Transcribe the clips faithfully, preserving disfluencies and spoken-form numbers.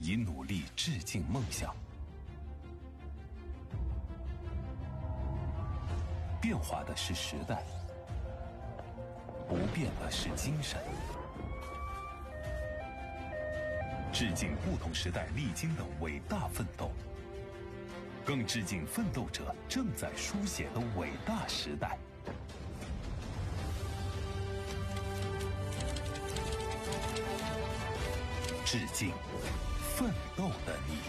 以努力致敬梦想。变化的是时代，不变的是精神。致敬不同时代历经的伟大奋斗，更致敬奋斗者正在书写的伟大时代。致敬奋斗的你。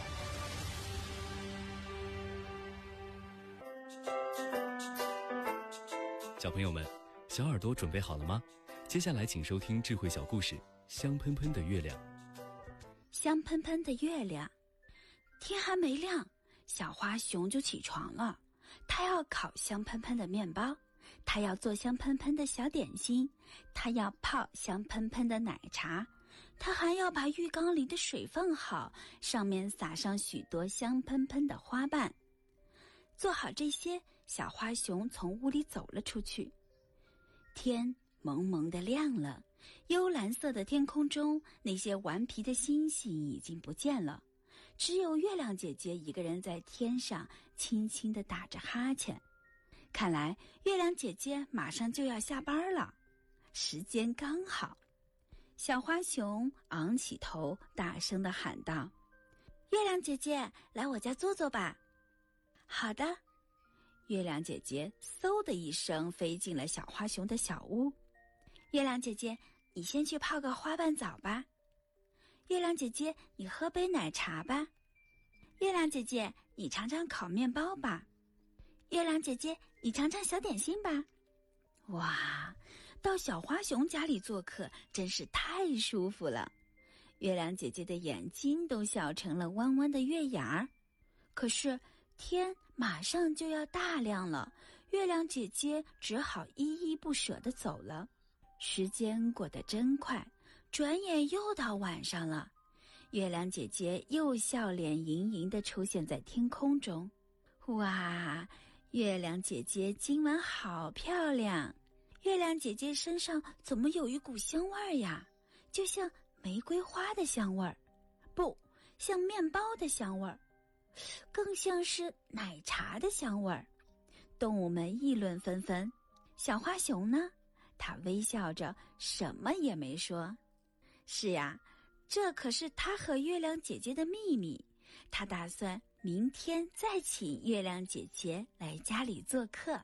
小朋友们，小耳朵准备好了吗？接下来请收听智慧小故事《香喷喷的月亮》。 香喷喷的月亮，天还没亮，小花熊就起床了。它要烤香喷喷的面包，它要做香喷喷的小点心，它要泡香喷喷的奶茶，它还要把浴缸里的水放好，上面撒上许多香喷喷的花瓣。做好这些，小花熊从屋里走了出去。天蒙蒙地亮了，幽蓝色的天空中，那些顽皮的星星已经不见了，只有月亮姐姐一个人在天上轻轻地打着哈欠。看来月亮姐姐马上就要下班了，时间刚好。小花熊昂起头，大声地喊道：月亮姐姐，来我家坐坐吧。好的。月亮姐姐嗖的一声飞进了小花熊的小屋。月亮姐姐，你先去泡个花瓣澡吧。月亮姐姐，你喝杯奶茶吧。月亮姐姐，你尝尝烤面包吧。月亮姐姐，你尝尝小点心吧。哇，到小花熊家里做客真是太舒服了。月亮姐姐的眼睛都笑成了弯弯的月牙儿。可是天马上就要大亮了，月亮姐姐只好依依不舍地走了。时间过得真快，转眼又到晚上了。月亮姐姐又笑脸盈盈地出现在天空中。哇，月亮姐姐今晚好漂亮！月亮姐姐身上怎么有一股香味儿呀？就像玫瑰花的香味儿，不，像面包的香味儿，更像是奶茶的香味儿。动物们议论纷纷。小花熊呢？它微笑着，什么也没说。是呀，这可是它和月亮姐姐的秘密。它打算明天再请月亮姐姐来家里做客。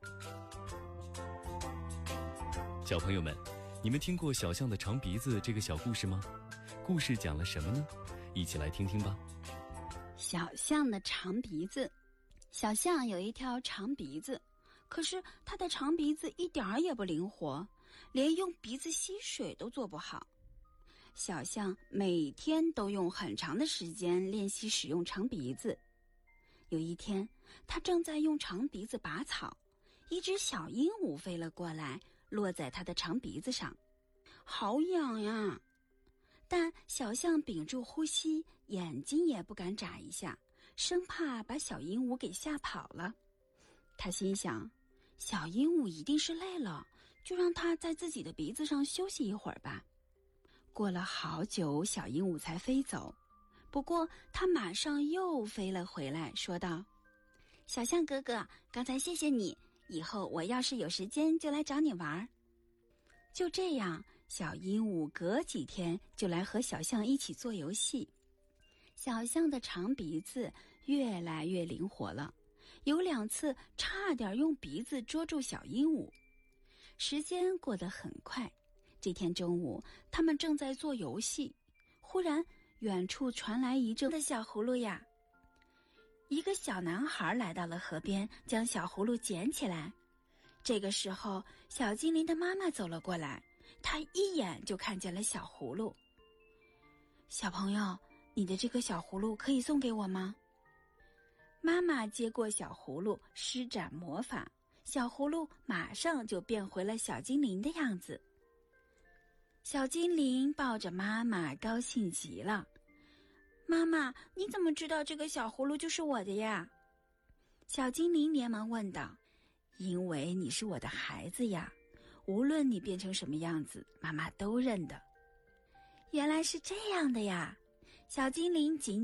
小朋友们，你们听过小象的长鼻子这个小故事吗？故事讲了什么呢？一起来听听吧。 小象的长鼻子。小象有一条长鼻子，可是它的长鼻子一点儿也不灵活，连用鼻子吸水都做不好。小象每天都用很长的时间练习使用长鼻子。有一天，它正在用长鼻子拔草，一只小鹦鹉飞了过来，落在它的长鼻子上。好痒呀！但小象屏住呼吸，眼睛也不敢眨一下，生怕把小鹦鹉给吓跑了。他心想，小鹦鹉一定是累了，就让它在自己的鼻子上休息一会儿吧。过了好久，小鹦鹉才飞走。不过它马上又飞了回来，说道：小象哥哥，刚才谢谢你，以后我要是有时间就来找你玩。就这样，小鹦鹉隔几天就来和小象一起做游戏。小象的长鼻子越来越灵活了，有两次差点用鼻子捉住小鹦鹉。时间过得很快，这天中午，他们正在做游戏，忽然远处传来一阵的小葫芦呀！一个小男孩来到了河边，将小葫芦捡起来。这个时候，小精灵的妈妈走了过来，她一眼就看见了小葫芦。小朋友，你的这个小葫芦可以送给我吗？妈妈接过小葫芦，施展魔法，小葫芦马上就变回了小精灵的样子。小精灵抱着妈妈，高兴极了。妈妈，你怎么知道这个小葫芦就是我的呀？小精灵连忙问道。因为你是我的孩子呀，无论你变成什么样子，妈妈都认得。原来是这样的呀，小精灵紧